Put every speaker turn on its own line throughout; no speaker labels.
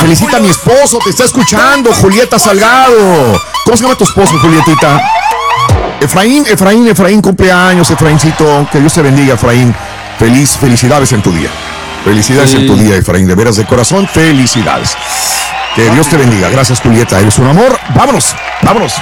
Felicita a mi esposo, te está escuchando, Julieta Salgado. ¿Cómo se llama tu esposo, Julietita? Efraín, cumpleaños, Efraíncito. Que Dios te bendiga, Efraín. Felicidades en tu día. Felicidades en tu día, Efraín. De veras, de corazón, felicidades. Que Dios te bendiga. Gracias, Julieta. Eres un amor. Vámonos.
Vámonos,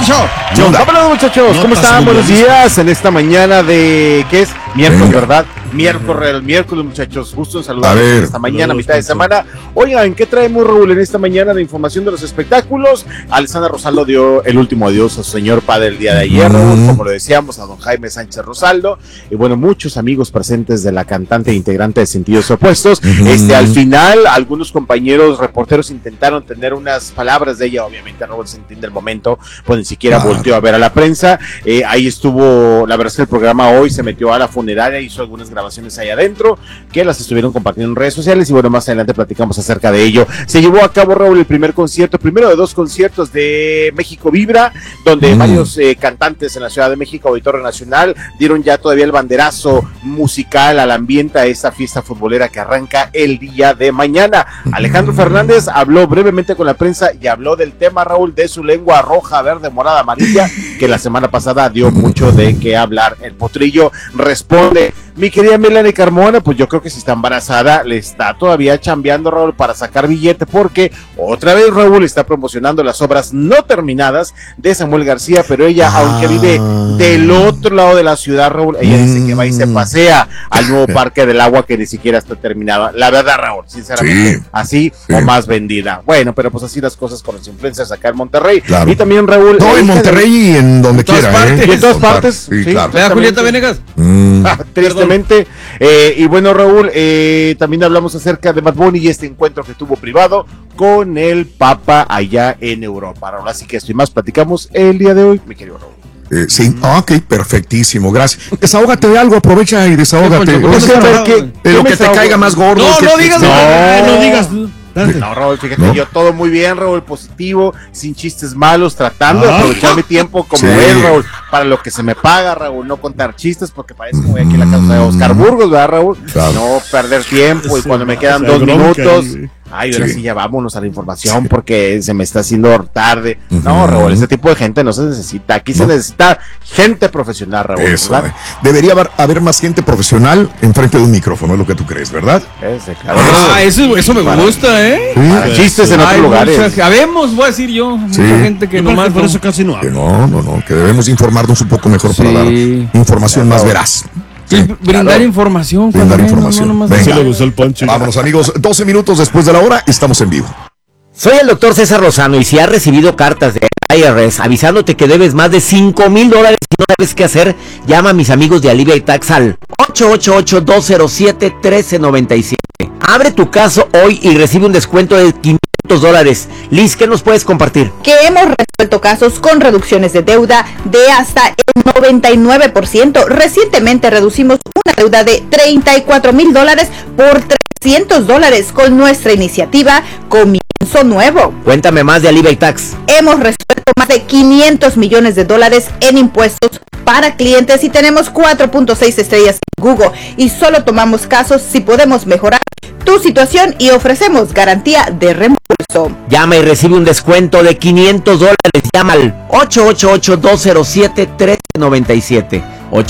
muchachos. ¿Cómo están? Buenos días. En esta mañana de... ¿Qué es? Miércoles, ¿verdad? Miércoles, muchachos. Gusto en saludarlos esta mañana, mitad de semana. Oigan, ¿qué traemos, Raúl, en esta mañana de información de los espectáculos? Alessandra Rosaldo dio el último adiós a su señor padre el día de ayer, Raúl, como lo decíamos, a don Jaime Sánchez Rosaldo. Y bueno, muchos amigos presentes de la cantante e integrante de Sentidos Opuestos. Al final, algunos compañeros reporteros intentaron tener unas palabras de ella. Obviamente, Raúl se entiende el momento, pues ni siquiera volteó a ver a la prensa. Ahí estuvo, la verdad es que el programa hoy se metió a la funeraria, hizo algunas grabaciones ahí adentro, que las estuvieron compartiendo en redes sociales, y bueno, más adelante platicamos acerca de ello. Se llevó a cabo, Raúl, el primero de 2 conciertos de México Vibra, donde varios cantantes en la Ciudad de México, Auditorio Nacional, dieron ya todavía el banderazo musical al ambiente a esta fiesta futbolera que arranca el día de mañana. Alejandro Fernández habló brevemente con la prensa y habló del tema, Raúl, de su lengua roja, verde, morada, amarilla, que la semana pasada dio mucho de qué hablar. El potrillo responde: mi querida Melanie Carmona, pues yo creo que si está embarazada, le está todavía chambeando, Raúl, para sacar billete, porque otra vez Raúl está promocionando las obras no terminadas de Samuel García, pero ella, aunque vive del otro lado de la ciudad, Raúl, ella dice que va y se pasea al nuevo Parque del Agua, que ni siquiera está terminado. La verdad, Raúl, sinceramente, así o más vendida. Bueno, pero pues así las cosas con los influencers acá en Monterrey. Claro. Y también, Raúl...
No, en Monterrey y en donde quiera,
en todas partes.
Sí, claro.
¿Vea, Julieta Venegas?
Tristemente. Y bueno, Raúl, también hablamos acerca de Bad Bunny y este encuentro que tuvo privado con el Papa allá en Europa, Raúl. Así que esto y más platicamos el día de hoy, mi querido Raúl.
Sí, ok, perfectísimo, gracias. Desahógate de algo, aprovecha y desahógate. De lo que te caiga más gordo.
No digas.
No, Raúl, fíjate, yo todo muy bien, Raúl, positivo, sin chistes malos, tratando de aprovechar mi tiempo como es, Raúl, para lo que se me paga, Raúl, no contar chistes, porque parece que voy aquí en la casa de Oscar Burgos, ¿verdad, Raúl? Claro. No perder tiempo, y cuando me quedan 2 minutos... Ay, ahora sí, ya vámonos a la información porque se me está haciendo tarde. No, Raúl, ese tipo de gente no se necesita. Aquí se necesita gente profesional, Raúl.
Eso, debería haber más gente profesional enfrente de un micrófono, es lo que tú crees, ¿verdad?
Claro.
Eso me gusta, ¿eh?
Sí. Chistes en otros lugares.
Habemos, voy a decir yo, mucha gente que nomás...
Por eso casi no habla.
No, que debemos informarnos un poco mejor para dar información más veraz.
Sí, brindar información.
Brindar información.
Venga. Le gustó el ponche.
Vámonos, amigos. 12 minutos después de la hora, estamos en vivo.
Soy el doctor César Lozano, y si has recibido cartas de IRS avisándote que debes más de $5,000 y no sabes qué hacer, llama a mis amigos de Alivia y Tax al 888-207-1397. Abre tu caso hoy y recibe un descuento de $500. Liz, ¿qué nos puedes compartir?
Que hemos resuelto casos con reducciones de deuda de hasta el 99%. Recientemente reducimos una deuda de $34,000 por $300 con nuestra iniciativa Comienzo Nuevo.
Cuéntame más de Alivia y Tax.
Hemos resuelto más de $500 millones en impuestos para clientes y tenemos 4.6 estrellas en Google, y solo tomamos casos si podemos mejorar tu situación y ofrecemos garantía de reembolso.
Llama y recibe un descuento de $500. Llama al 888-207-1397.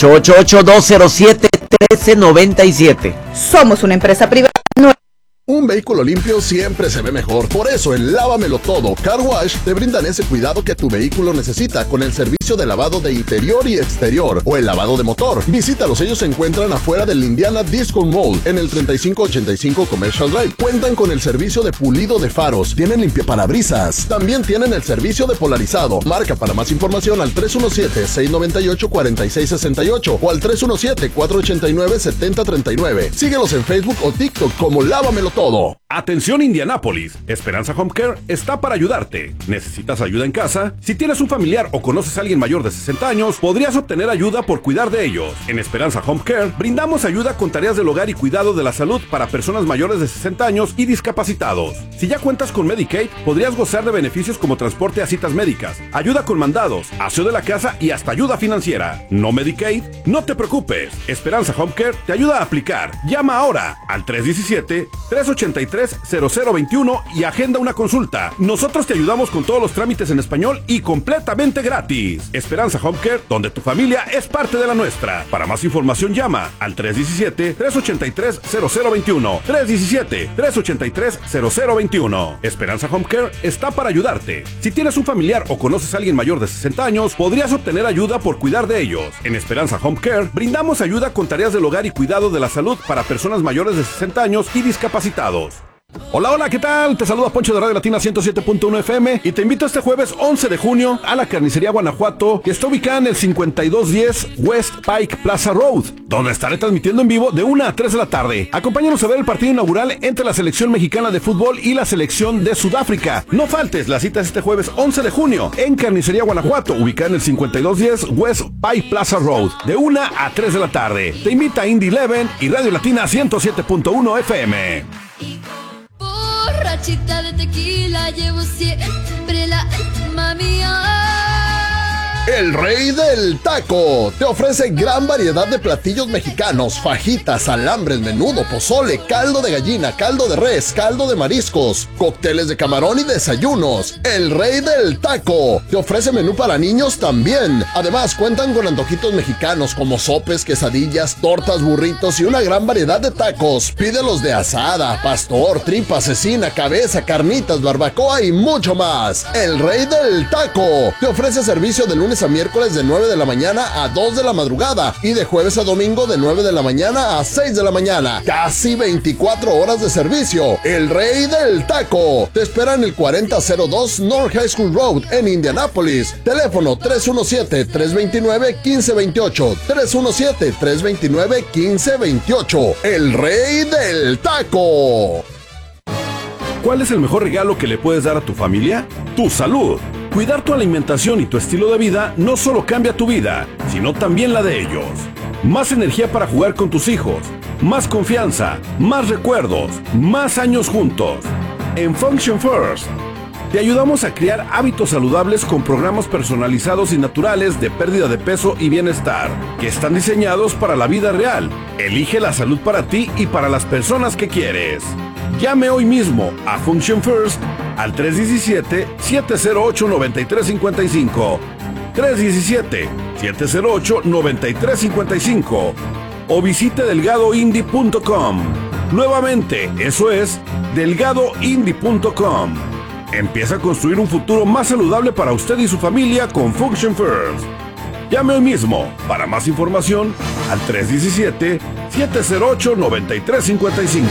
888-207-1397.
Somos una empresa privada.
Un vehículo limpio siempre se ve mejor. Por eso en Lávamelo Todo Car Wash te brindan ese cuidado que tu vehículo necesita con el servicio de lavado de interior y exterior o el lavado de motor. Visítalos, ellos se encuentran afuera del Indiana Disco Mall en el 3585 Commercial Drive. Cuentan con el servicio de pulido de faros, tienen limpiaparabrisas, también tienen el servicio de polarizado. Marca para más información al 317-698-4668 o al 317-489-7039. Síguelos en Facebook o TikTok como Lávamelo Todo.
Atención Indianápolis, Esperanza Home Care está para ayudarte. ¿Necesitas ayuda en casa? Si tienes un familiar o conoces a alguien mayor de 60 años, podrías obtener ayuda por cuidar de ellos. En Esperanza Home Care brindamos ayuda con tareas del hogar y cuidado de la salud para personas mayores de 60 años y discapacitados. Si ya cuentas con Medicaid, podrías gozar de beneficios como transporte a citas médicas, ayuda con mandados, aseo de la casa y hasta ayuda financiera. ¿No Medicaid? No te preocupes, Esperanza Home Care te ayuda a aplicar. Llama ahora al 317-385 383-0021 y agenda una consulta. Nosotros te ayudamos con todos los trámites en español y completamente gratis. Esperanza Home Care, donde tu familia es parte de la nuestra. Para más información llama al 317-383-0021. 317-383-0021. Esperanza Home Care está para ayudarte. Si tienes un familiar o conoces a alguien mayor de 60 años, podrías obtener ayuda por cuidar de ellos. En Esperanza Home Care brindamos ayuda con tareas del hogar y cuidado de la salud para personas mayores de 60 años y discapacitados. Hola, ¿qué tal? Te saluda Poncho de Radio Latina 107.1 FM y te invito este jueves 11 de junio a la Carnicería Guanajuato, que está ubicada en el 5210 West Pike Plaza Road, donde estaré transmitiendo en vivo de 1 a 3 de la tarde. Acompáñanos a ver el partido inaugural entre la selección mexicana de fútbol y la selección de Sudáfrica. No faltes, la cita es este jueves 11 de junio en Carnicería Guanajuato, ubicada en el 5210 West Pike Plaza Road, de 1 a 3 de la tarde. Te invita Indy 11 y Radio Latina 107.1 FM.
Borrachita de tequila, llevo siempre la alma mía.
El Rey del Taco te ofrece gran variedad de platillos mexicanos: fajitas, alambres, menudo, pozole, caldo de gallina, caldo de res, caldo de mariscos, cócteles de camarón y desayunos. El Rey del Taco te ofrece menú para niños también. Además, cuentan con antojitos mexicanos como sopes, quesadillas, tortas, burritos y una gran variedad de tacos. Pídelos de asada, pastor, tripa, cecina, cabeza, carnitas, barbacoa y mucho más. El Rey del Taco te ofrece servicio de lunes a miércoles de 9 de la mañana a 2 de la madrugada y de jueves a domingo de 9 de la mañana a 6 de la mañana. Casi 24 horas de servicio. El Rey del Taco te espera en el 4002 North High School Road en Indianápolis. Teléfono 317-329-1528. 317-329-1528. El Rey del Taco.
¿Cuál es el mejor regalo que le puedes dar a tu familia? Tu salud. Cuidar tu alimentación y tu estilo de vida no solo cambia tu vida, sino también la de ellos. Más energía para jugar con tus hijos, más confianza, más recuerdos, más años juntos. En Function First, te ayudamos a crear hábitos saludables con programas personalizados y naturales de pérdida de peso y bienestar, que están diseñados para la vida real. Elige la salud para ti y para las personas que quieres. Llame hoy mismo a Function First al 317-708-9355. 317-708-9355. O visite delgadoindy.com. Nuevamente, eso es delgadoindy.com. Empieza a construir un futuro más saludable para usted y su familia con Function First. Llame hoy mismo para más información al 317-708-9355.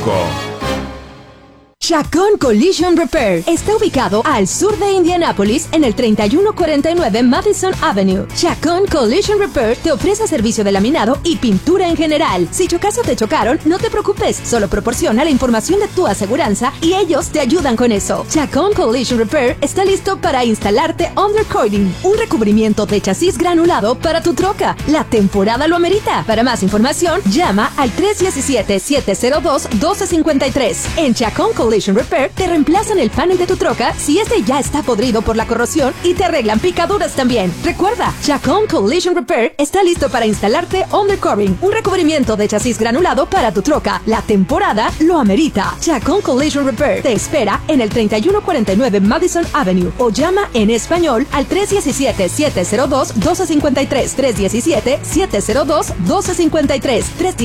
Chacón Collision Repair está ubicado al sur de Indianápolis en el 3149 Madison Avenue. Chacón Collision Repair te ofrece servicio de laminado y pintura en general. Si chocas o te chocaron, no te preocupes, solo proporciona la información de tu aseguranza y ellos te ayudan con eso. Chacón Collision Repair está listo para instalarte undercoating, un recubrimiento de chasis granulado para tu troca. La temporada lo amerita. Para más información, llama al 317-702-1253. En Chacón Collision Repair te reemplazan el panel de tu troca si este ya está podrido por la corrosión y te arreglan picaduras también. Recuerda, Chacón Collision Repair está listo para instalarte undercoating, un recubrimiento de chasis granulado para tu troca. La temporada lo amerita. Chacón Collision Repair te espera en el 3149 Madison Avenue o llama en español al 317-702-1253. 317-702-1253.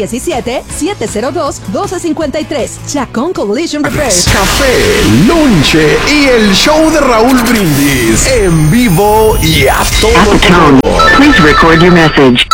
317-702-1253. Chacón Collision Repair.
Café, lonche y el show de Raúl Brindis en vivo y a todo color.
Please record your message.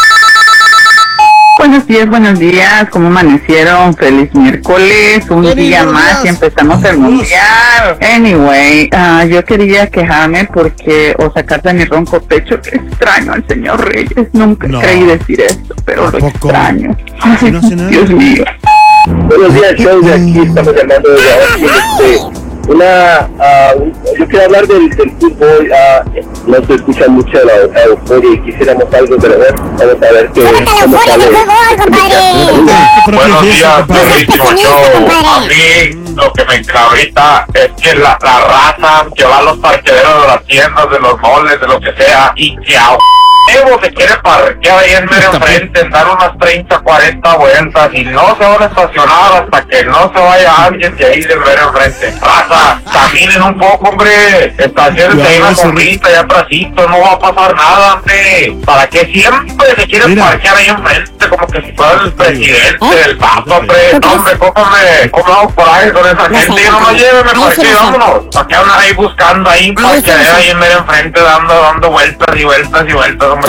Buenos días, ¿cómo amanecieron? Feliz miércoles, un día más y empezamos el mundial. Anyway, yo quería quejarme porque, o sacar de mi ronco pecho, que extraño al señor Reyes. Nunca creí decir esto, pero lo extraño. Ay, Dios mío.
Buenos días, show de aquí, estamos llamando desde ahora. Yo quiero hablar del fútbol, no se escucha mucho la euforia y quisiéramos algo, pero vamos a ver cómo sale.
Buenos días, buenísimo show. A mí lo que me encabrita es que la raza que va a los parqueaderos de las tiendas, de los moles, de lo que sea, y que Evo se quiere parquear ahí en medio frente, dar unas 30, 40 vueltas y no se van a estacionar hasta que no se vaya alguien de ahí del medio frente. Raza, caminen un poco, hombre. Estaciones ahí una corrita allá atrásito, no va a pasar nada, hombre. ¿Para qué siempre se quieren parquear ahí enfrente como que si fuera el presidente, el papa, hombre? No, hombre, ¿cómo vamos por ahí con esa gente? No me lleven, me parqueo, vámonos. ¿Para qué andan ahí buscando ahí parqueadera ahí en medio enfrente dando vueltas y vueltas y vueltas, hombre?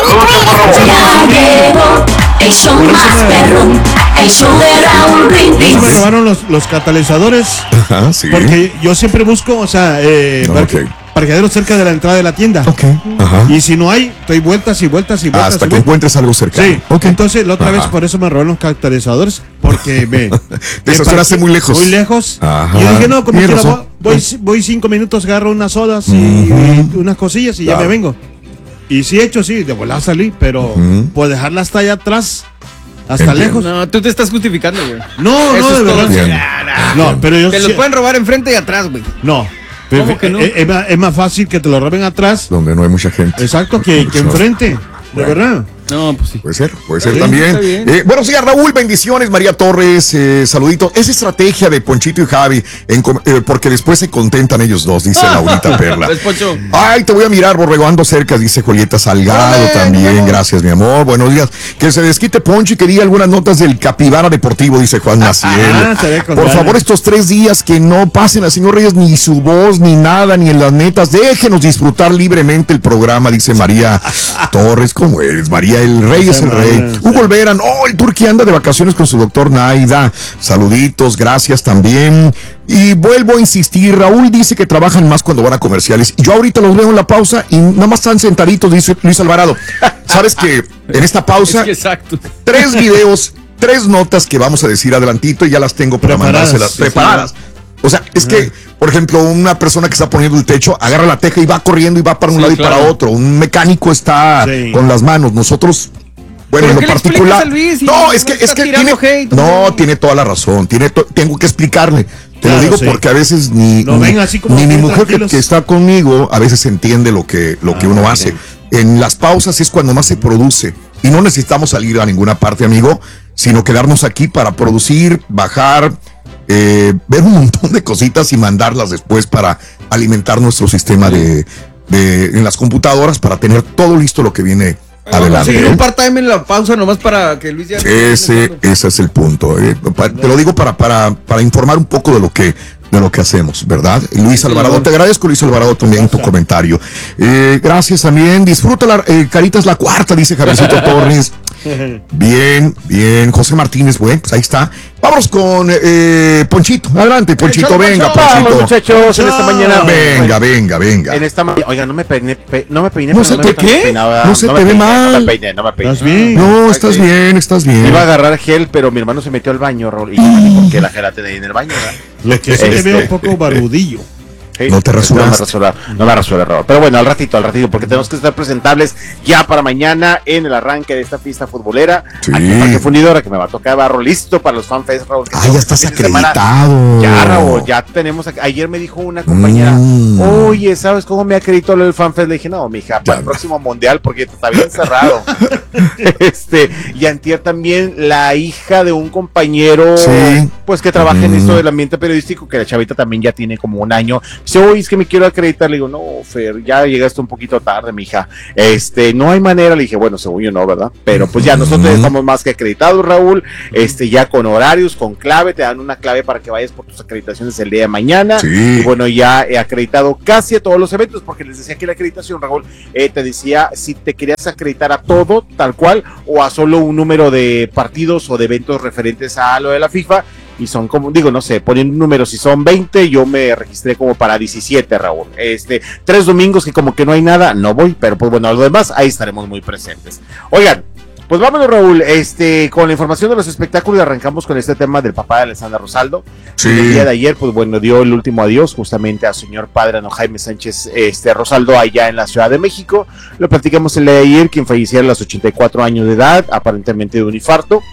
El show más perrón, el show de Raúl Brindis.
Me robaron los catalizadores.
Ajá, sí.
Porque yo siempre busco, o sea, parqueaderos cerca de la entrada de la tienda.
Ajá.
Y si no hay, estoy vueltas y vueltas y vueltas.
Hasta que encuentres algo cerca.
Sí. Entonces, la otra vez por eso me robaron los catalizadores. Porque
te estacionaste muy lejos.
Muy lejos.
Ajá.
Y yo dije, no, como quiera, voy 5 minutos, agarro unas sodas y unas cosillas y ya me vengo. Y sí he hecho, de volada salí, pero por dejarla hasta allá atrás, hasta lejos.
No, tú te estás justificando, güey.
No, de verdad. No, pero yo
te lo pueden robar enfrente y atrás, güey.
No.
¿Cómo que no?
Es más fácil que te lo roben atrás.
Donde no hay mucha gente.
Exacto, que enfrente. De verdad.
No, pues sí.
Puede ser también. Buenos días, Raúl, bendiciones, María Torres, saluditos. Es estrategia de Ponchito y Javi, porque después se contentan ellos dos, dice Laurita Perla. Ay, te voy a mirar, Borrego, ando cerca, dice Julieta Salgado también, gracias, mi amor. Buenos días. Que se desquite Poncho y que diga algunas notas del Capibara Deportivo, dice Juan Maciel. Por favor, estos 3 días que no pasen al señor Reyes ni su voz, ni nada, ni en las netas. Déjenos disfrutar libremente el programa, dice María Torres. ¿Cómo eres, María? El rey es el rey. Hugo Olvera, el Turqui anda de vacaciones con su doctor Naida. Saluditos, gracias también. Y vuelvo a insistir, Raúl dice que trabajan más cuando van a comerciales. Y yo ahorita los veo en la pausa y nada más están sentaditos, dice Luis Alvarado. ¿Sabes que en esta pausa, 3 videos, 3 notas que vamos a decir adelantito y ya las tengo para mandárselas preparadas? O sea, es que, por ejemplo, una persona que está poniendo el techo agarra la teja y va corriendo y va para un lado y para otro. Un mecánico está con las manos. Nosotros, bueno, en lo particular. Es que tiene toda la razón. Tengo que explicarle. Te lo digo porque a veces ni mi mujer que está conmigo a veces entiende lo que uno hace. En las pausas es cuando más se produce. Y no necesitamos salir a ninguna parte, amigo, sino quedarnos aquí para producir, bajar, ver un montón de cositas y mandarlas después para alimentar nuestro sistema en las computadoras para tener todo listo lo que viene adelante.
Sí, un part-time en la pausa nomás para que Luis ya...
Ese es el punto. Te lo digo para informar un poco de lo que hacemos, ¿verdad? Luis Alvarado, te agradezco, Luis Alvarado, también tu comentario. Gracias también. Disfruta Caritas la cuarta, dice Javiercito Torres. Bien, José Martínez, bueno, pues ahí está. Vámonos con Ponchito. Adelante, Ponchito, venga, Ponchito.
Vamos, muchachos, en esta mañana.
Venga.
En esta mañana, oiga, no me peiné.
No se te ve mal.
No me peiné.
¿Estás bien? No, estás bien.
Iba a agarrar gel, pero mi hermano se metió al baño, Raúl, y yo me di porque la gel la tenía ahí en el baño, ¿verdad?
Lo que se ve un poco barbudillo.
No te rasuraste.
No me rasuré, Raúl. Pero bueno, al ratito, porque tenemos que estar presentables ya para mañana en el arranque de esta fiesta futbolera.
Sí.
Aquí en Parque Fundidora, que me va a tocar barro listo para los FanFest, Raúl.
Ya estás acreditado.
Ya, Raúl, ya tenemos. Ayer me dijo una compañera, oye, ¿sabes cómo me acreditó el FanFest? Le dije, no, mija, para el próximo mundial, porque está bien cerrado. Y antier también la hija de un compañero, pues que trabaja en esto del ambiente periodístico, que la chavita también ya tiene como 1 año. Dice, oye, es que me quiero acreditar. Le digo, no, Fer, ya llegaste un poquito tarde, mija. No hay manera. Le dije, bueno, según yo no, ¿verdad? Pero pues ya nosotros estamos más que acreditados, Raúl. Ya con horarios, con clave. Te dan una clave para que vayas por tus acreditaciones el día de mañana.
Sí.
Y bueno, ya he acreditado casi a todos los eventos, porque les decía que la acreditación, Raúl, te decía si te querías acreditar a todo, tal cual, o a solo un número de partidos o de eventos referentes a lo de la FIFA. Y son como, digo, no sé, poniendo números, si son 20, yo me registré como para 17, Raúl. 3 domingos que como que no hay nada, no voy, pero pues bueno, a lo demás, ahí estaremos muy presentes. Oigan, pues vámonos, Raúl, con la información de los espectáculos, arrancamos con este tema del papá de Alessandra Rosaldo.
Sí.
El día de ayer, pues bueno, dio el último adiós justamente a señor padre, no Jaime Sánchez Rosaldo, allá en la Ciudad de México. Lo platicamos el día de ayer, quien falleció a los 84 años de edad, aparentemente de un infarto.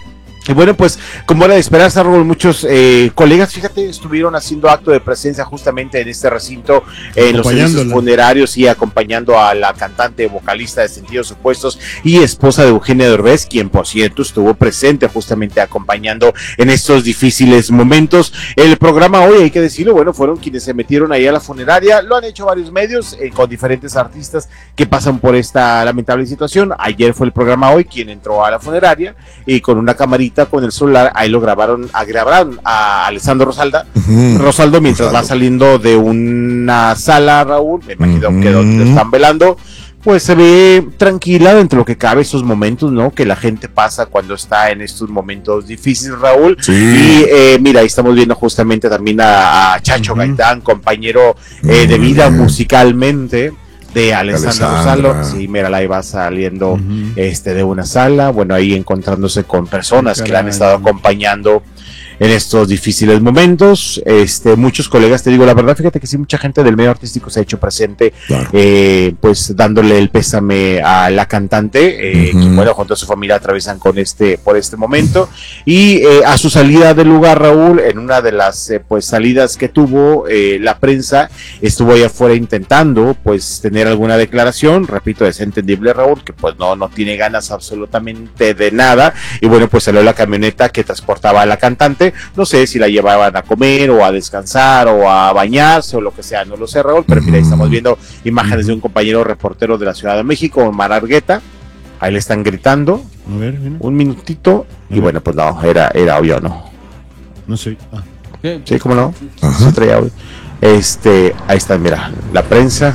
Y bueno, pues como era de esperarse, Raúl, muchos colegas, fíjate, estuvieron haciendo acto de presencia justamente en este recinto, en los servicios funerarios y acompañando a la cantante vocalista de Sentidos Opuestos y esposa de Eugenio Derbez, quien por cierto estuvo presente justamente acompañando en estos difíciles momentos. El programa hoy, hay que decirlo, bueno, fueron quienes se metieron ahí a la funeraria, lo han hecho varios medios con diferentes artistas que pasan por esta lamentable situación. Ayer fue el programa Hoy quien entró a la funeraria y con una camarita con el celular, ahí lo grabaron a Alessandro Rosaldo mientras va saliendo de una sala, Raúl, me imagino que donde lo están velando, pues se ve tranquila dentro de lo que cabe esos momentos, ¿no? Que la gente pasa cuando está en estos momentos difíciles, Raúl. Sí. Y mira, ahí estamos viendo justamente también a Chacho Gaitán, compañero de vida musicalmente de Alessandra Rosaldo. Sí, mira, ahí va saliendo de una sala, bueno, ahí encontrándose con personas que la han estado acompañando en estos difíciles momentos. Muchos colegas, te digo la verdad, fíjate que sí, mucha gente del medio artístico se ha hecho presente, claro. Pues dándole el pésame a la cantante, que bueno, junto a su familia atraviesan por este momento, y a su salida del lugar, Raúl, en una de las pues salidas que tuvo, la prensa estuvo ahí afuera intentando pues tener alguna declaración, repito, es entendible, Raúl, que pues no tiene ganas absolutamente de nada, y bueno, pues salió la camioneta que transportaba a la cantante. No sé si la llevaban a comer o a descansar o a bañarse o lo que sea, no lo sé, Raúl, pero mira, ahí estamos viendo imágenes de un compañero reportero de la Ciudad de México, Omar Argueta. Ahí le están gritando. A ver, un minutito. Y bueno, pues no, era obvio, ¿no? No sé. Sí, ¿cómo no? Se traía audio. Ahí está, mira, la prensa.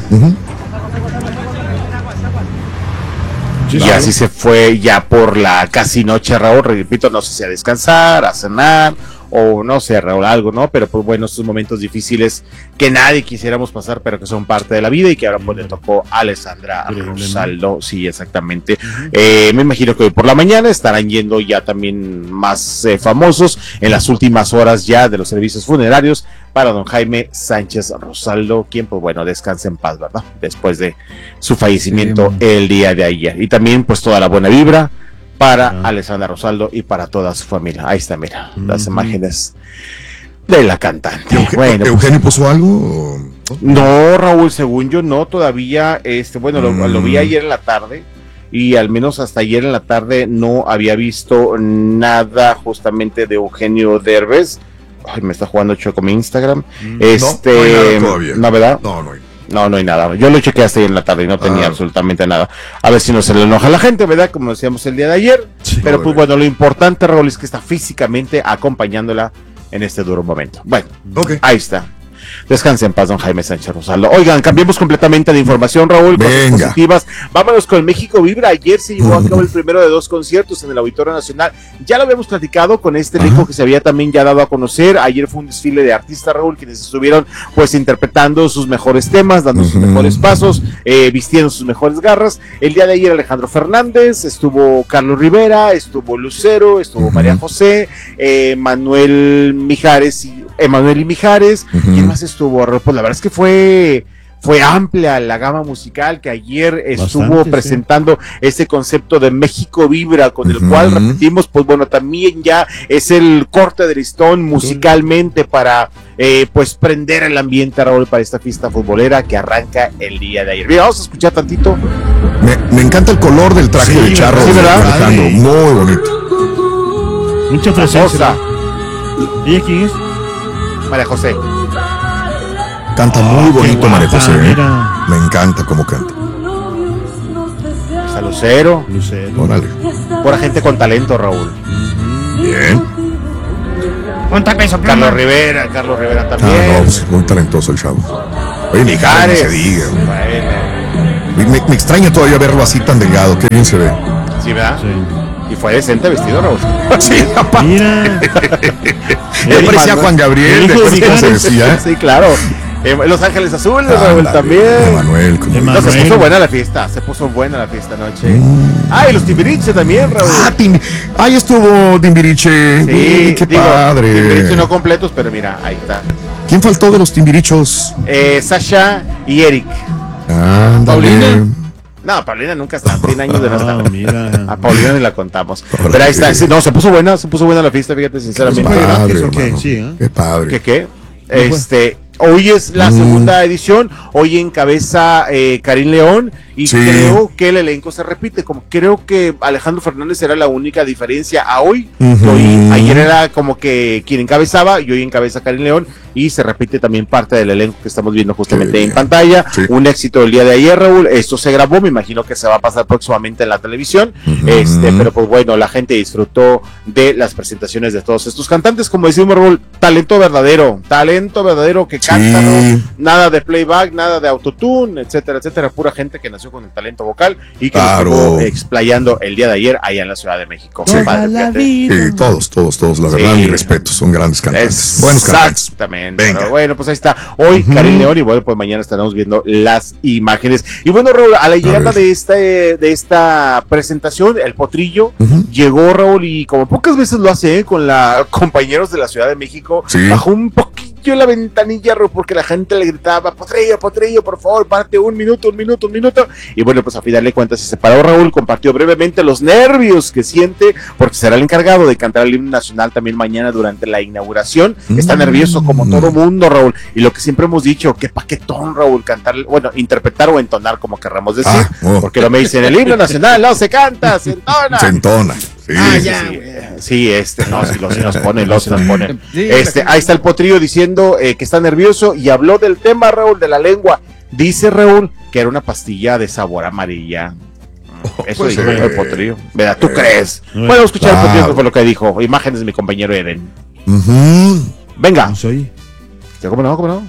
Y así se fue ya por la casi noche, Raúl, repito, no sé si a descansar, a cenar, o no sé, Raúl, algo, ¿no? Pero pues bueno, estos momentos difíciles que nadie quisiéramos pasar, pero que son parte de la vida y que ahora pues le tocó a Alessandra Rosaldo, sí, exactamente. Me imagino que hoy por la mañana estarán yendo ya también más famosos en las últimas horas ya de los servicios funerarios para don Jaime Sánchez Rosaldo, quien pues bueno, descanse en paz, ¿verdad? Después de su fallecimiento el día de ayer. Y también pues toda la buena vibra para Alessandra Rosaldo y para toda su familia. Ahí está, mira, las imágenes de la cantante. Bueno,
¿Eugenio puso algo?
No, Raúl, según yo no, todavía, bueno, lo vi ayer en la tarde y al menos hasta ayer en la tarde no había visto nada justamente de Eugenio Derbez. Ay, me está jugando chueco mi Instagram.
No hay nada todavía.
¿No, verdad?
No hay.
No hay nada. Yo lo chequeé hasta ahí en la tarde y no tenía absolutamente nada. A ver si no se le enoja a la gente, ¿verdad? Como decíamos el día de ayer. Sí, pero pues bueno, lo importante, Raúl, es que está físicamente acompañándola en este duro momento. Bueno, ahí está. Descanse en paz, don Jaime Sánchez Rosaldo. Oigan, cambiemos completamente de información, Raúl, cosas positivas. Vámonos con México Vibra. Ayer se llevó a cabo el primero de 2 conciertos en el Auditorio Nacional. Ya lo habíamos platicado con este elenco que se había también ya dado a conocer. Ayer fue un desfile de artistas, Raúl, quienes estuvieron pues interpretando sus mejores temas, dando sus mejores pasos, vistiendo sus mejores garras. El día de ayer Alejandro Fernández, estuvo Carlos Rivera, estuvo Lucero, estuvo María José, Emanuel y Mijares. ¿Quién más estuvo? Pues la verdad es que fue amplia la gama musical que ayer estuvo presentando ese concepto de México Vibra, con el cual repetimos, pues bueno, también ya es el corte de listón musicalmente para pues prender el ambiente, Raúl, para esta fiesta futbolera que arranca el día de ayer. Mira, vamos a escuchar tantito.
Me encanta el color del traje de Charro.
Sí, ¿verdad?
Alejandro, muy bonito.
Mucha presencia. ¿Y quién es?
María José.
Canta muy bonito María José. Me encanta cómo canta.
Está Lucero.
Órale.
Pura gente con talento, Raúl.
Bien.
Carlos Rivera también.
No, pues, muy talentoso el chavo. Oye, Mijares, no se diga. Me extraña todavía verlo así tan delgado. Qué bien se ve.
Sí, ¿verdad? Sí. Y fue decente vestido, Raúl.
Sí, mira. Él parecía Juan Gabriel, ¿cómo se decía?
Sí, claro. Los Ángeles Azules, Raúl, también.
Emanuel.
No, se puso buena la fiesta anoche. Y los Timbiriche también, Raúl.
Ahí estuvo Timbiriche.
Sí,
qué padre.
Timbiriche no completos, pero mira, ahí está.
¿Quién faltó de los Timbirichos?
Sasha y Eric.
Ándale.
No, Paulina nunca está, tiene años de no estar.
Mira.
A Paulina ni la contamos. Pero ahí está, sí, no, se puso buena la fiesta, fíjate, sinceramente.
Qué padre.
¿Qué? Hoy es la segunda edición, hoy encabeza Karim León y creo que el elenco se repite, como creo que Alejandro Fernández era la única diferencia a hoy, ayer era como que quien encabezaba y hoy encabeza Karim León y se repite también parte del elenco que estamos viendo justamente en pantalla, un éxito el día de ayer, Raúl, esto se grabó, me imagino que se va a pasar próximamente en la televisión, pero pues bueno, la gente disfrutó de las presentaciones de todos estos cantantes, como decimos, Raúl, talento verdadero que canta, ¿no? Nada de playback, nada de autotune, etcétera, pura gente que nació con el talento vocal y que lo estuvo explayando el día de ayer allá en la Ciudad de México.
Todos, la verdad, mi respeto, son grandes cantantes, buenos cantantes.
Exactamente. Pero bueno, pues ahí está. Hoy Karim León y bueno, pues mañana estaremos viendo las imágenes. Y bueno, Raúl, a la llegada de esta presentación, el Potrillo llegó, Raúl, y como pocas veces lo hace con compañeros de la Ciudad de México, bajó un poquillo la ventanilla, Raúl, porque la gente le gritaba, Potrillo, por favor, párate un minuto. Y bueno, pues a final de cuentas se separó, Raúl, compartió brevemente los nervios que siente, porque será el encargado de cantar el himno nacional también mañana durante la inauguración. Está nervioso como todo mundo, Raúl, y lo que siempre hemos dicho, qué paquetón, Raúl, cantar, bueno, interpretar o entonar, como querramos decir, porque lo me dicen, el himno nacional no se canta, se entona.
Se entona.
Sí, nos pone. Ahí está el Potrillo diciendo que está nervioso y habló del tema, Raúl, de la lengua. Dice Raúl que era una pastilla de sabor amarilla. Eso dijo el Potrillo. ¿Verdad? ¿Tú crees? Bueno, escuchar el Potrillo, que fue lo que dijo. Imágenes de mi compañero Eden. Venga. ¿Cómo no?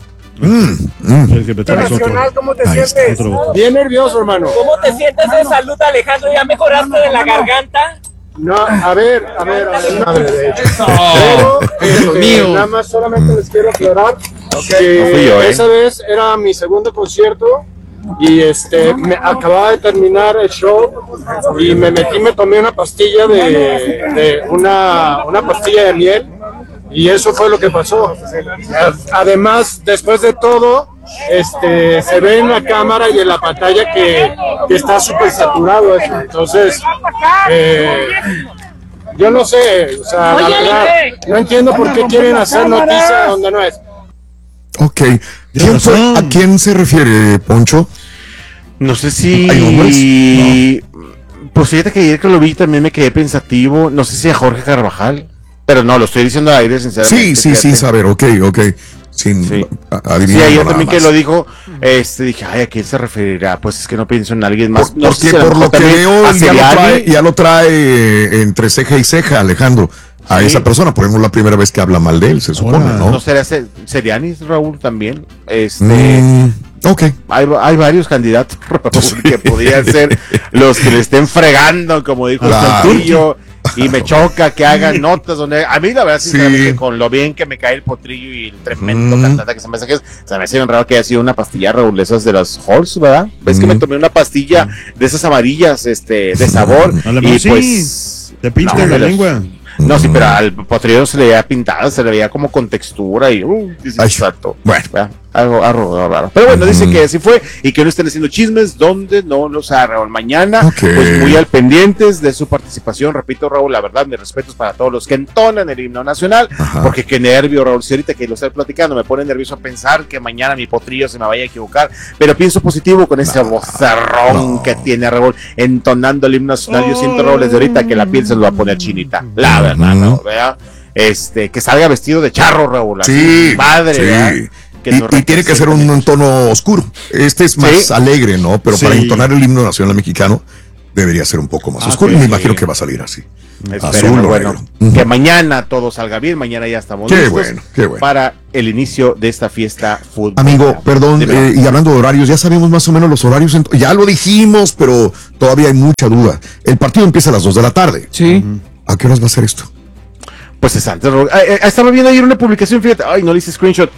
Nacional, ¿cómo te sientes? Bien nervioso, hermano.
¿Cómo te sientes de salud, Alejandro? ¿Ya mejoraste de la garganta?
No, a ver. Pero, nada más solamente les quiero aclarar que esa vez era mi segundo concierto y me acababa de terminar el show y me tomé una pastilla una pastilla de miel. Y eso fue lo que pasó. Además, después de todo, se ve en la cámara y en la pantalla que está súper saturado eso. Entonces, yo no sé, o sea, la verdad, no entiendo por qué quieren hacer noticia donde no es.
Ok. ¿A quién se refiere, Poncho?
No sé si... Pues fíjate que ayer que lo vi también me quedé pensativo. No sé si a Jorge Carvajal. Pero no, lo estoy diciendo al aire, sinceramente.
Sí, sin saber, ok.
Ayer también que lo dijo, dije, ¿a quién se referirá? Pues es que no pienso en alguien más.
Porque por lo que veo ya lo trae entre ceja y ceja, Alejandro, a esa persona. Por ejemplo, la primera vez que habla mal de él, se supone, ¿no?
¿No será Serianis, Raúl, también?
Ok.
Hay varios candidatos, Raúl, que podrían ser los que le estén fregando, como dijo el Santillo. Y me choca que hagan notas donde a mí la verdad sinceramente con lo bien que me cae el Potrillo y el tremendo cantante que se me hace bien raro que haya sido una pastilla, Raúl, esas de las Halls, ¿verdad? Ves que me tomé una pastilla de esas amarillas de sabor y pues
te pinta la lengua.
No, sí, pero al Potrillo se le veía pintada, se le veía como con textura y exacto. Bueno, algo raro. Pero bueno, dice que así fue y que no estén haciendo chismes donde no los Raúl. Mañana, pues muy al pendientes de su participación. Repito, Raúl, la verdad, mis respetos para todos los que entonan el himno nacional, porque qué nervio, Raúl. Si ahorita que lo estoy platicando me pone nervioso pensar que mañana mi Potrillo se me vaya a equivocar, pero pienso positivo con ese vocerrón que tiene Raúl entonando el himno nacional. Yo siento, Raúl, desde ahorita que la piel se lo va a poner chinita. La verdad, ¿no? ¿Vea? Que salga vestido de charro, Raúl. Así, madre, ¿verdad?
Y tiene que ser un tono oscuro. Este es más alegre, ¿no? Pero para entonar el himno nacional mexicano debería ser un poco más oscuro. Y me imagino que va a salir así.
Azul, bueno, que mañana todo salga bien. Mañana ya estamos listos para el inicio de esta fiesta fútbol.
Amigo, perdón, y hablando de horarios, ya sabemos más o menos los horarios. Ya lo dijimos, pero todavía hay mucha duda. El partido empieza a las 2 de la tarde.
Sí.
¿A qué horas va a ser esto?
Pues es antes. Estaba viendo ayer una publicación, fíjate. Ay, no le hice screenshot.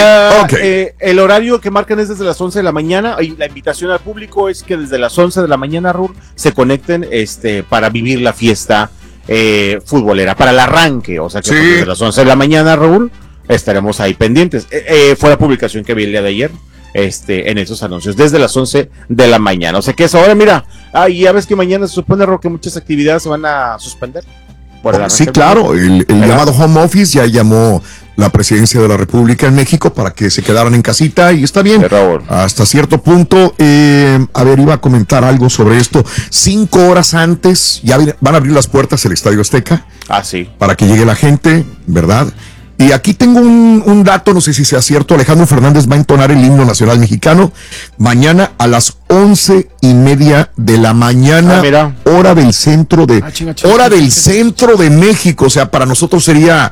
El horario que marcan es desde las 11 de la mañana. Y la invitación al público es que desde las 11 de la mañana, Raúl, se conecten para vivir la fiesta futbolera, para el arranque. O sea que desde las 11 de la mañana, Raúl, estaremos ahí pendientes. Fue la publicación que vi el día de ayer. en esos anuncios, desde las 11 de la mañana. O sea que es ahora, mira, ya ves que mañana se supone, que muchas actividades se van a suspender.
Sí, claro, el llamado home office ya llamó la presidencia de la República en México para que se quedaran en casita y está bien, hasta cierto punto. A ver, iba a comentar algo sobre esto. 5 horas antes ya van a abrir las puertas del Estadio Azteca.
Sí.
Para que llegue la gente, ¿verdad? Y aquí tengo un dato, no sé si sea cierto. Alejandro Fernández va a entonar el himno nacional mexicano mañana a las 11:30 de la mañana, hora del centro de centro de México. O sea, para nosotros sería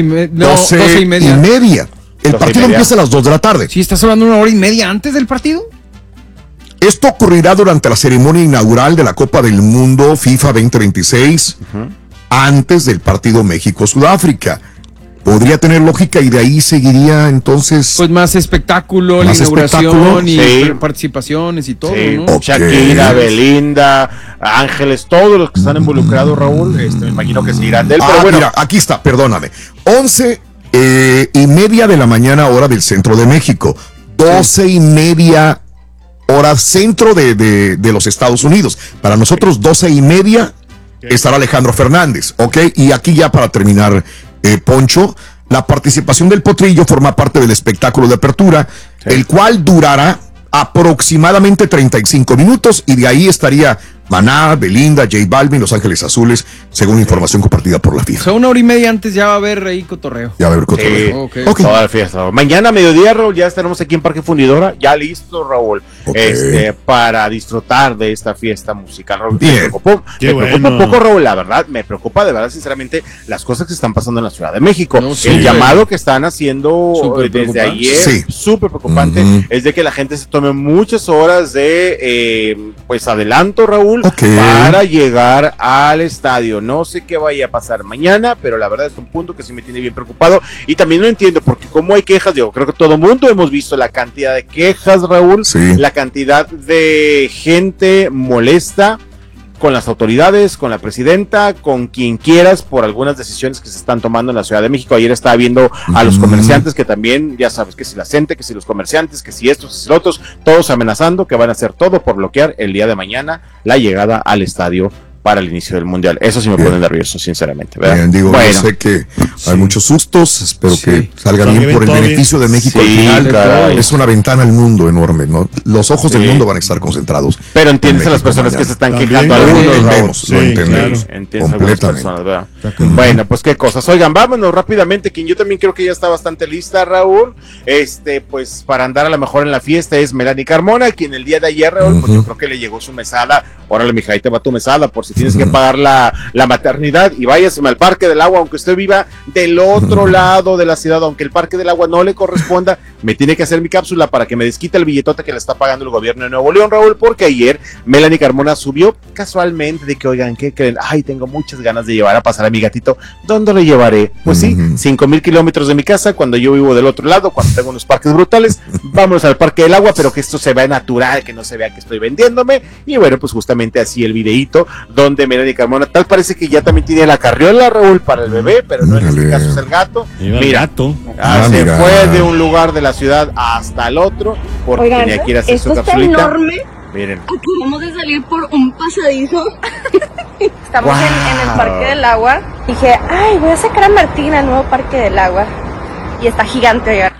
12:30. El partido empieza a las 2 de la tarde.
Sí, estás hablando 1 hora y media antes del partido.
Esto ocurrirá durante la ceremonia inaugural de la Copa del Mundo FIFA 2026, antes del partido México-Sudáfrica. Podría tener lógica y de ahí seguiría entonces.
Pues más espectáculo, la inauguración y participaciones y todo, ¿no?
Shakira, Belinda, Ángeles, todos los que están involucrados, Raúl, me imagino que seguirán de él, pero bueno.
Mira, aquí está, perdóname. 11:30 de la mañana, hora del centro de México. 12:30 hora centro de los Estados Unidos. Para nosotros, 12:30 estará Alejandro Fernández, ¿ok? Y aquí ya para terminar, Poncho, la participación del Potrillo forma parte del espectáculo de apertura, el cual durará aproximadamente 35 minutos y de ahí estaría Maná, Belinda, J Balvin, Los Ángeles Azules, según información compartida por la FIFA.
O sea, 1 hora y media antes ya va a haber ahí cotorreo.
Ya va a haber cotorreo.
Sí, okay. Toda la fiesta. Mañana, mediodía, Raúl, ya estaremos aquí en Parque Fundidora, ya listo, Raúl, para disfrutar de esta fiesta musical. Raúl, me preocupa un poco, Raúl, la verdad, me preocupa de verdad, sinceramente, las cosas que están pasando en la Ciudad de México. El llamado que están haciendo desde ayer, súper preocupante, es de que la gente se tome muchas horas de, adelanto, Raúl, para llegar al estadio. No sé qué vaya a pasar mañana, pero la verdad es un punto que sí me tiene bien preocupado y también no entiendo porque como hay quejas, creo que todo el mundo hemos visto la cantidad de quejas, Raúl, la cantidad de gente molesta con las autoridades, con la presidenta, con quien quieras, por algunas decisiones que se están tomando en la Ciudad de México. Ayer estaba viendo a los comerciantes que también, ya sabes, que si la gente, que si los comerciantes, que si estos, que si los otros, todos amenazando que van a hacer todo por bloquear el día de mañana la llegada al estadio para el inicio del Mundial. Eso sí me pone nervioso, sinceramente, ¿verdad?
Yo sé que hay muchos sustos, espero que salga bien por el beneficio de México al final. Caray. Es una ventana al mundo enorme, ¿no? Los ojos del mundo van a estar concentrados.
Pero entiendes a las personas que se están quejando.
Lo entendemos completamente.
Bueno, pues qué cosas. Oigan, vámonos rápidamente, quien yo también creo que ya está bastante lista, Raúl, pues para andar a lo mejor en la fiesta es Melanie Carmona, quien el día de ayer, Raúl, pues yo creo que le llegó su mesada. Órale, mija, ahí te va tu mesada, por si tienes que pagar la maternidad y váyaseme al Parque del Agua, aunque usted viva del otro lado de la ciudad, aunque el Parque del Agua no le corresponda, me tiene que hacer mi cápsula para que me desquite el billetote que le está pagando el gobierno de Nuevo León, Raúl, porque ayer Melanie Carmona subió casualmente de que, oigan, ¿qué creen? Ay, tengo muchas ganas de llevar a pasar a mi gatito. ¿Dónde lo llevaré? Pues sí, 5,000 kilómetros de mi casa, cuando yo vivo del otro lado, cuando tengo unos parques brutales, vámonos al Parque del Agua, pero que esto se vea natural, que no se vea que estoy vendiéndome, y bueno, pues justamente así el videíto donde Melanie Carmona, tal parece que ya también tiene la carriola, Raúl, para el bebé, pero no en este caso es el gato. Mira, se fue de un lugar de la ciudad hasta el otro, porque tenía que ir a hacer su capsulita.
Enorme.
Miren.
Acabamos de salir por un pasadizo. Estamos en el Parque del Agua. Dije, ay, voy a sacar a Martín al nuevo Parque del Agua. Y está gigante.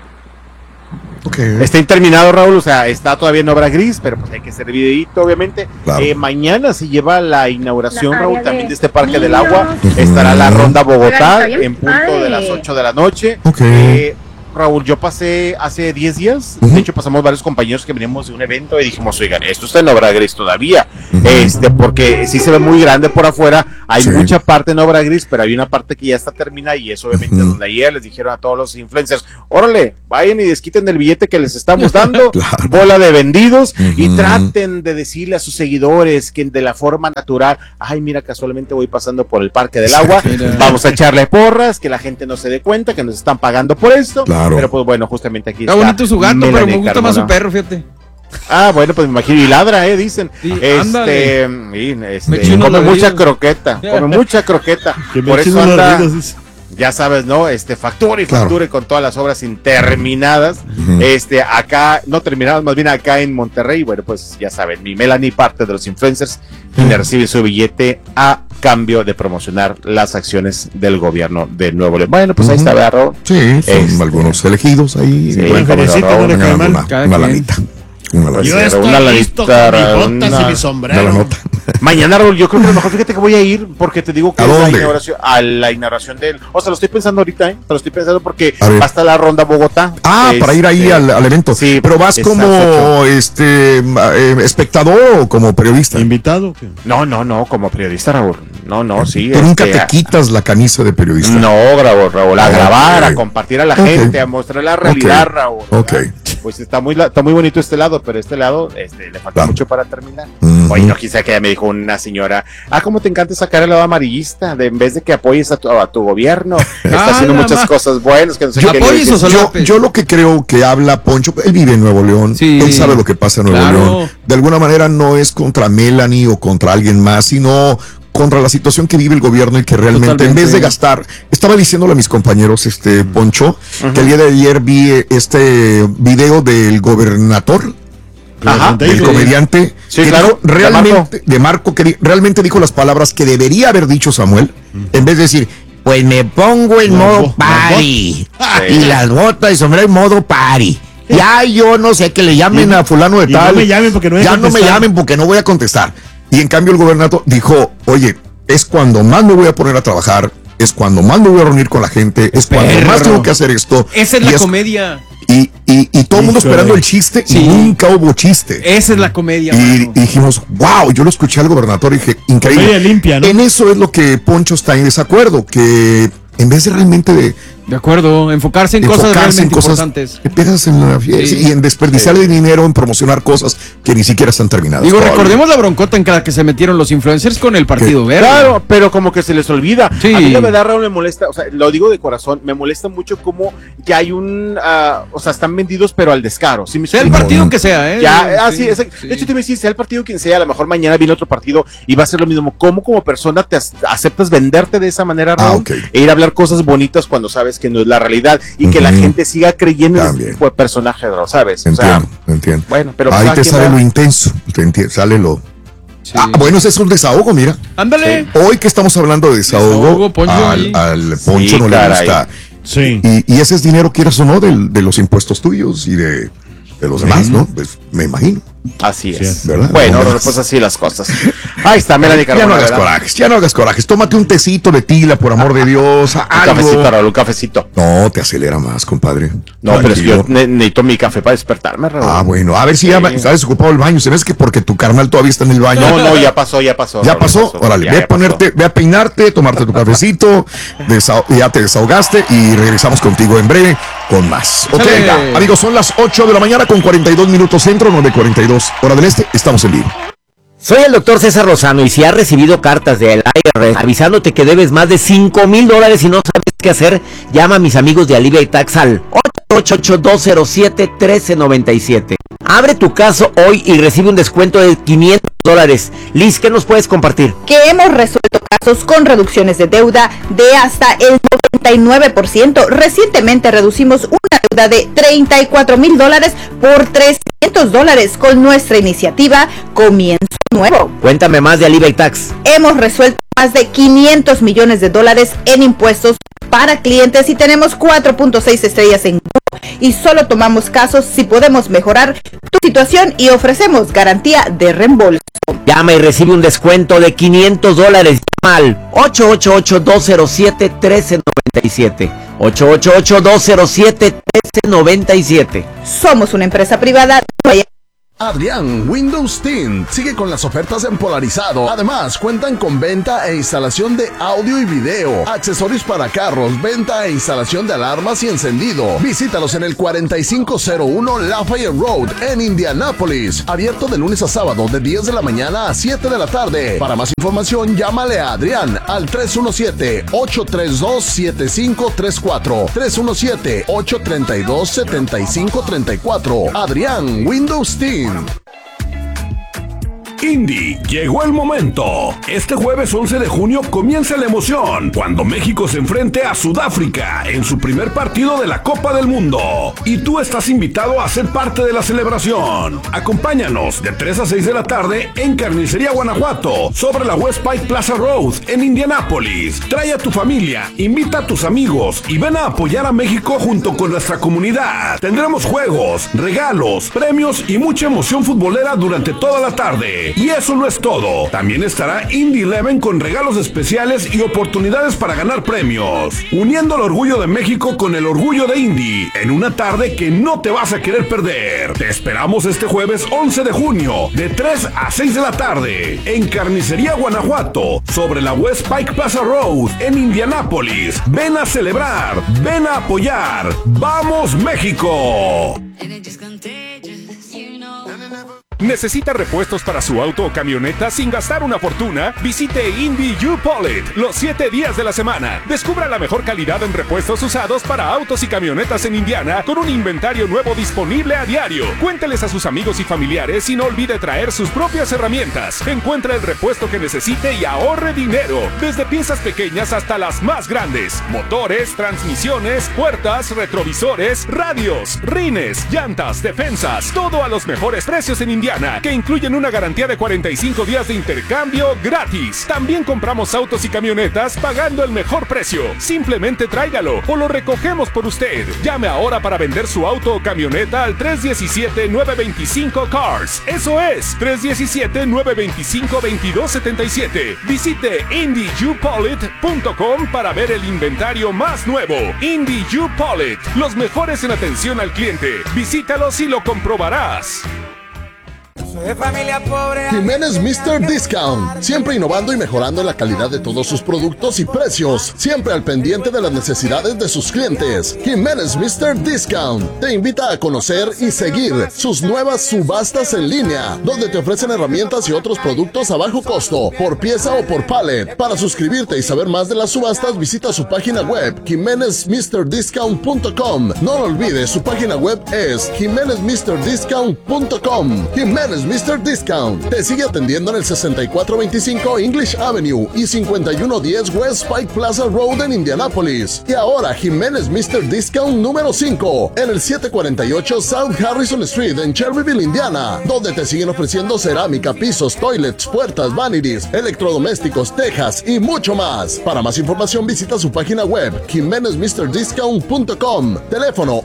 Está interminado, Raúl, o sea, está todavía en obra gris, pero pues hay que hacer videíto, obviamente. Mañana se lleva la inauguración, Raúl, también de este Parque del Agua. Estará la Ronda Bogotá en punto de las 8 de la noche. Raúl, yo pasé hace 10 días, de hecho pasamos varios compañeros que veníamos de un evento y dijimos, oigan, esto está en obra gris todavía, porque sí se ve muy grande por afuera, hay mucha parte en obra gris, pero hay una parte que ya está terminada y eso obviamente donde ayer les dijeron a todos los influencers, órale, vayan y desquiten el billete que les estamos dando, bola de vendidos, y traten de decirle a sus seguidores que de la forma natural, ay, mira, casualmente voy pasando por el Parque del Agua, vamos a echarle porras, que la gente no se dé cuenta que nos están pagando por esto. Pero pues bueno, justamente aquí
está bonito su gato, Melanie, pero me gusta Carmona. Más su perro, fíjate.
Bueno, pues me imagino, y ladra, dicen.
Sí,
come mucha croqueta, come mucha croqueta. Por eso anda, ya sabes, ¿no? Factura y factura con todas las obras interminadas. Acá, no terminadas, más bien acá en Monterrey. Bueno, pues ya saben, mi Melanie, parte de los influencers, quien recibe su billete a cambio de promocionar las acciones del gobierno de Nuevo León. Bueno, pues ahí está, ¿verdad?
Sí, son algunos elegidos ahí.
Sí, buen felicito, no le cae mal.
Una lanita.
Yo estoy listo con mis botas y mi sombrero.
Mañana, Raúl, yo creo que a lo mejor, fíjate que voy a ir, porque te digo que a la inauguración del... O sea, lo estoy pensando ahorita, Lo estoy pensando porque va hasta la ronda Bogotá.
Para ir ahí al evento. Sí, pero vas como espectador o como periodista.
¿Invitado?
No, como periodista, Raúl. No, sí.
Tú nunca te quitas la camisa de periodista.
No, Raúl, a grabar, a compartir a la gente, a mostrar la realidad, Raúl. Pues está muy bonito este lado, pero este lado le falta mucho para terminar. Oye, no, quizá que ya me dijo una señora, cómo te encanta sacar el lado amarillista, en vez de que apoyes a tu gobierno, está haciendo muchas cosas buenas. Que no sé
yo lo que creo que habla Poncho, él vive en Nuevo León, él sabe lo que pasa en Nuevo León. De alguna manera no es contra Melanie o contra alguien más, sino contra la situación que vive el gobierno y que realmente en vez de gastar, estaba diciéndole a mis compañeros, Poncho, que el día de ayer vi este video del gobernador, del comediante, realmente, de Marco, que realmente dijo las palabras que debería haber dicho Samuel, en vez de decir, pues me pongo en modo party, y las botas y sombrero en modo party. Ya yo no sé, que le llamen a fulano de tal,
no me llamen porque
no voy a contestar. Y en cambio el gobernador dijo, oye, es cuando más me voy a poner a trabajar, es cuando más me voy a reunir con la gente, es cuando más tengo que hacer esto.
Esa es la comedia.
Y todo el mundo esperando el chiste y nunca hubo chiste.
Esa es la comedia.
Y dijimos, wow, yo lo escuché al gobernador y dije, increíble.
Comedia limpia, ¿no?
En eso es lo que Poncho está en desacuerdo, que en vez de realmente
de acuerdo, enfocarse en cosas realmente importantes.
Empiezas en la fiesta y en desperdiciar el dinero en promocionar cosas que ni siquiera están terminadas.
Digo, recordemos la broncota en la que se metieron los influencers con el Partido Verde.
Claro, pero como que se les olvida. A mí la verdad, Raúl, me molesta, o sea, lo digo de corazón, me molesta mucho como que hay o sea, están vendidos pero al descaro. ¿Sí?
Sea el partido que sea, ¿eh?
Ya, de hecho te me decís, sea el partido quien sea, a lo mejor mañana viene otro partido y va a ser lo mismo. ¿Cómo como persona te aceptas venderte de esa manera, Raúl? E ir a hablar cosas bonitas cuando sabes que no es la realidad. Y que la gente siga creyendo en ese tipo de personaje, ¿sabes?
Entiendo.
Bueno, pero
ahí te sale lo intenso, sale lo... bueno, ese es un desahogo, mira.
Ándale.
Hoy que estamos hablando de desahogo al Poncho no le gusta. Y ese es dinero, quieras o no, de los impuestos tuyos y de los demás, ¿no? Pues me imagino.
Así es. ¿Verdad? Bueno, pues así las cosas. Ahí está, Melanie
Carmona. Ya no hagas corajes. Tómate un tecito de tila, por amor de Dios.
Un cafecito.
No, te acelera más, compadre.
No, pero es que yo necesito mi café para despertarme, Raúl.
Bueno, a ver si ya está desocupado el baño. Se ves que porque tu carnal todavía está en el baño.
No, ya pasó.
¿Ya pasó? Órale, ve a peinarte, tomarte tu cafecito, ya te desahogaste y regresamos contigo en breve con más. Ok, amigos, son las 8 de la mañana con 42 minutos centro, 9:42 hora del este. Estamos en vivo.
Soy el doctor César Lozano y si has recibido cartas del IRS avisándote que debes más de $5,000 y no sabes qué hacer, llama a mis amigos de Alivia Tax al 888-207-1397. Abre tu caso hoy y recibe un descuento de $500. Liz, ¿qué nos puedes compartir?
Que hemos resuelto casos con reducciones de deuda de hasta el 99%. Recientemente reducimos una deuda de $34,000 por $300 con nuestra iniciativa Comienzo Nuevo.
Cuéntame más de Alivia Tax.
Hemos resuelto más de $500 millones en impuestos para clientes y tenemos 4.6 estrellas en Google y solo tomamos casos si podemos mejorar tu situación y ofrecemos garantía de reembolso.
Llama y recibe un descuento de $500. Llama al 888-207-1397. 888-207-1397.
Somos una empresa privada.
Adrián Windows Team sigue con las ofertas en Polarizado. Además, cuentan con venta e instalación de audio y video, accesorios para carros, venta e instalación de alarmas y encendido. Visítalos en el 4501 Lafayette Road en Indianápolis. Abierto de lunes a sábado de 10 de la mañana a 7 de la tarde. Para más información, llámale a Adrián al 317-832-7534. 317-832-7534. Adrián Windows Team.
Indy, llegó el momento. Este jueves 11 de junio comienza la emoción cuando México se enfrente a Sudáfrica en su primer partido de la Copa del Mundo. Y tú estás invitado a ser parte de la celebración. Acompáñanos de 3 a 6 de la tarde en Carnicería Guanajuato, sobre la West Pike Plaza Road en Indianápolis. Trae a tu familia, invita a tus amigos y ven a apoyar a México junto con nuestra comunidad. Tendremos juegos, regalos, premios y mucha emoción futbolera durante toda la tarde. Y eso no es todo. También estará Indy 11 con regalos especiales y oportunidades para ganar premios. Uniendo el orgullo de México con el orgullo de Indy en una tarde que no te vas a querer perder. Te esperamos este jueves 11 de junio de 3 a 6 de la tarde en Carnicería Guanajuato, sobre la West Pike Plaza Road en Indianápolis. Ven a celebrar, ven a apoyar. ¡Vamos, México!
¿Necesita repuestos para su auto o camioneta sin gastar una fortuna? Visite Indy U-Polit los 7 días de la semana. Descubra la mejor calidad en repuestos usados para autos y camionetas en Indiana con un inventario nuevo disponible a diario. Cuénteles a sus amigos y familiares y no olvide traer sus propias herramientas. Encuentra el repuesto que necesite y ahorre dinero. Desde piezas pequeñas hasta las más grandes. Motores, transmisiones, puertas, retrovisores, radios, rines, llantas, defensas. Todo a los mejores precios en Indiana, que incluyen una garantía de 45 días de intercambio gratis. También compramos autos y camionetas pagando el mejor precio. Simplemente tráigalo o lo recogemos por usted. Llame ahora para vender su auto o camioneta al 317-925-CARS. Eso es, 317-925-2277. Visite IndyUPolit.com para ver el inventario más nuevo. Indy U-Polit, los mejores en atención al cliente. Visítalos y lo comprobarás.
De familia pobre.
Jiménez Mr. Discount, siempre innovando y mejorando la calidad de todos sus productos y precios, siempre al pendiente de las necesidades de sus clientes. Jiménez Mr. Discount te invita a conocer y seguir sus nuevas subastas en línea, donde te ofrecen herramientas y otros productos a bajo costo, por pieza o por pallet. Para suscribirte y saber más de las subastas, visita su página web, jimenezmrdiscount.com. No lo olvides, su página web es jimenezmrdiscount.com. Jiménez Mr. Discount te sigue atendiendo en el 6425 English Avenue y 5110 West Pike Plaza Road en Indianápolis. Y ahora Jiménez Mr. Discount número 5 en el 748 South Harrison Street en Shelbyville, Indiana, donde te siguen ofreciendo cerámica, pisos, toilets, puertas, vanities, electrodomésticos, tejas y mucho más. Para más información visita su página web jimenezmrdiscount.com. Teléfono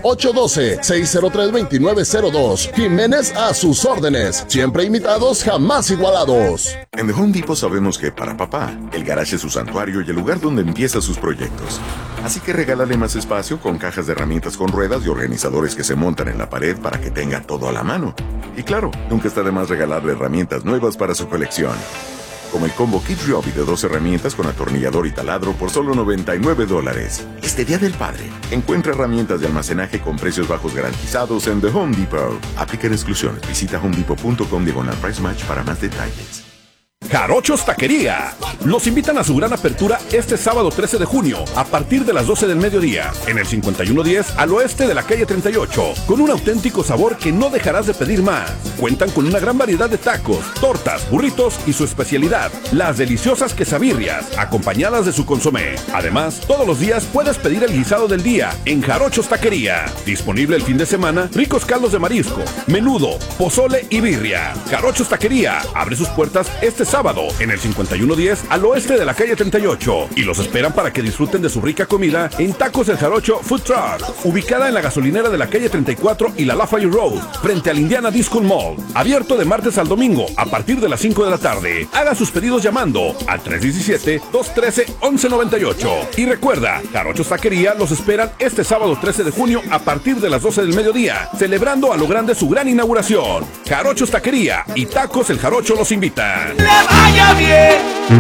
812-603-2902. Jiménez a sus órdenes. Siempre imitados, jamás igualados.
En The Home Depot sabemos que para papá, el garage es su santuario y el lugar donde empieza sus proyectos. Así que regálale más espacio con cajas de herramientas con ruedas y organizadores que se montan en la pared para que tenga todo a la mano. Y claro, nunca está de más regalarle herramientas nuevas para su colección. Como el combo Kid Ryobi de 2 herramientas con atornillador y taladro por solo $99. Este Día del Padre, encuentra herramientas de almacenaje con precios bajos garantizados en The Home Depot. Aplican exclusiones. Visita homedepot.com/price match para más detalles.
Jarochos Taquería los invitan a su gran apertura este sábado 13 de junio a partir de las 12 del mediodía en el 5110 al oeste de la calle 38, con un auténtico sabor que no dejarás de pedir más. Cuentan con una gran variedad de tacos, tortas, burritos y su especialidad, las deliciosas quesabirrias, acompañadas de su consomé. Además, todos los días puedes pedir el guisado del día en Jarochos Taquería. Disponible el fin de semana, ricos caldos de marisco, menudo, pozole y birria. Jarochos Taquería abre sus puertas este sábado en el 5110 al oeste de la calle 38 y los esperan para que disfruten de su rica comida en Tacos del Jarocho Food Truck, ubicada en la gasolinera de la calle 34 y la Lafayette Road, frente al Indiana Disco Mall. Abierto de martes al domingo a partir de las 5 de la tarde. Haga sus pedidos llamando al 317-213-1198. Y recuerda, Jarochos Taquería los esperan este sábado 13 de junio a partir de las 12 del mediodía, celebrando a lo grande su gran inauguración. Jarochos Taquería y Tacos el Jarocho los invitan.
Vaya bien.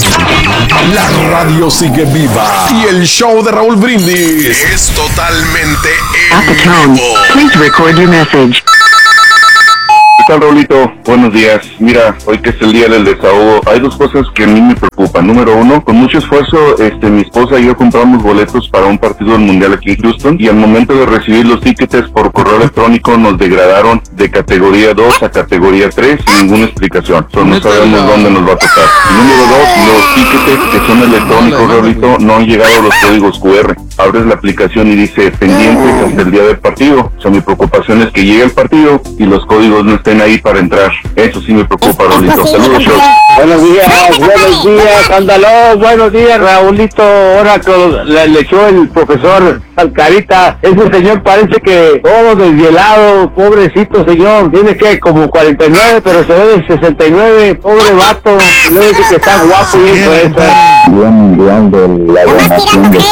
La radio sigue viva y el show de Raúl Brindis es totalmente en vivo.
Please record your message.
¿Qué tal, Raulito? Buenos días. Mira, hoy que es el día del desahogo, hay dos cosas que a mí me preocupan. Número uno, con mucho esfuerzo, mi esposa y yo compramos boletos para un partido del Mundial aquí en Houston, y al momento de recibir los tickets por correo electrónico nos degradaron de categoría 2 a categoría 3 sin ninguna explicación. No sabemos dónde nos va a tocar. Y número dos, los tickets que son electrónicos, Raulito, no han llegado los códigos QR. Abres la aplicación y dice pendientes hasta el día del partido. O sea, mi preocupación es que llegue el partido y los códigos no estén ahí para entrar. Eso sí me preocupa, Raulito. Saludos, show.
Buenos días, ándalo, buenos días, Raulito. Ahora que le echó el profesor Alcarita, ese señor parece que todo desvielado, pobrecito señor, tiene que como 49, pero se ve de 69, pobre vato, no dice que está guapo y eso es.
Yo enviando la donación de